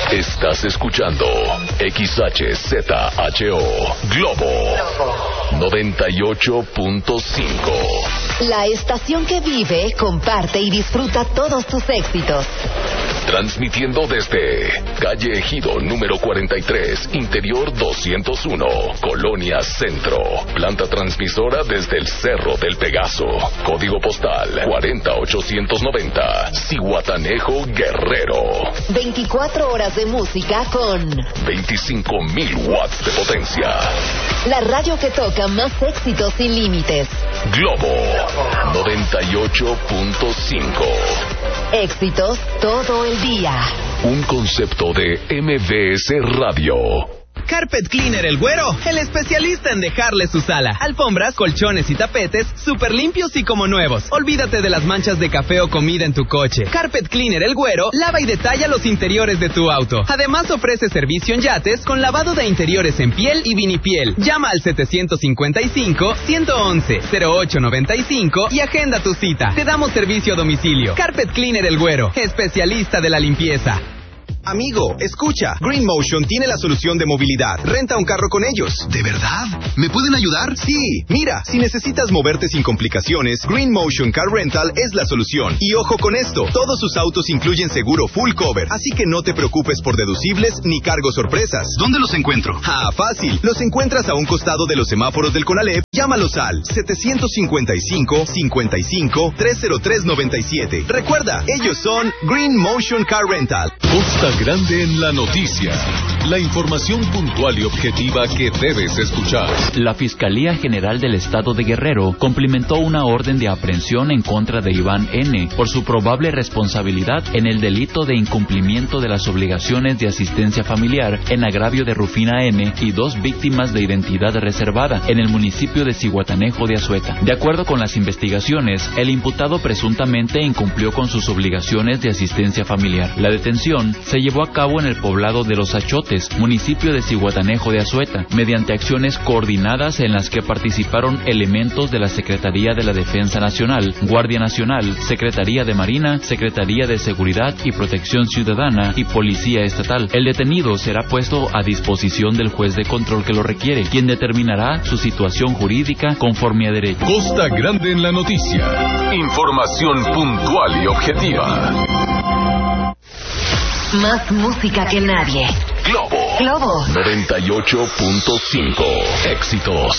Estás escuchando XHZHO Globo 98.5. La estación que vive, comparte y disfruta todos tus éxitos. Transmitiendo desde calle Ejido número 43, interior 201, Colonia Centro. Planta transmisora desde el Cerro del Pegaso. Código postal 40890, Zihuatanejo, Guerrero. 24 horas de música con 25,000 watts de potencia. La radio que toca más éxitos sin límites. Globo 98.5. Éxitos todo el día. Un concepto de MBS Radio. Carpet Cleaner El Güero, el especialista en dejarle su sala. Alfombras, colchones y tapetes súper limpios y como nuevos. Olvídate de las manchas de café o comida en tu coche. Carpet Cleaner El Güero lava y detalla los interiores de tu auto. Además ofrece servicio en yates con lavado de interiores en piel y vinipiel. Llama al 755-111-0895 y agenda tu cita. Te damos servicio a domicilio. Carpet Cleaner El Güero, especialista de la limpieza. Amigo, escucha. Green Motion tiene la solución de movilidad. Renta un carro con ellos. ¿De verdad? ¿Me pueden ayudar? Sí. Mira, si necesitas moverte sin complicaciones, Green Motion Car Rental es la solución. Y ojo con esto, todos sus autos incluyen seguro full cover, así que no te preocupes por deducibles ni cargos sorpresas. ¿Dónde los encuentro? Ah, fácil. Los encuentras a un costado de los semáforos del Conalep. Llámalos al 755-55-303-97. Recuerda, ellos son Green Motion Car Rental. Costa Grande en la noticia. La información puntual y objetiva que debes escuchar. La Fiscalía General del Estado de Guerrero cumplimentó una orden de aprehensión en contra de Iván N. por su probable responsabilidad en el delito de incumplimiento de las obligaciones de asistencia familiar en agravio de Rufina M. y 2 víctimas de identidad reservada en el municipio de Zihuatanejo de Azueta. De acuerdo con las investigaciones, el imputado presuntamente incumplió con sus obligaciones de asistencia familiar. La detención se llevó a cabo en el poblado de Los Achotes, municipio de Zihuatanejo de Azueta, mediante acciones coordinadas en las que participaron elementos de la Secretaría de la Defensa Nacional, Guardia Nacional, Secretaría de Marina, Secretaría de Seguridad y Protección Ciudadana y Policía Estatal. El detenido será puesto a disposición del juez de control que lo requiere, quien determinará su situación jurídica conforme a derecho. Costa Grande en la noticia. Información puntual y objetiva. Más música que nadie. Globo 98.5. Éxitos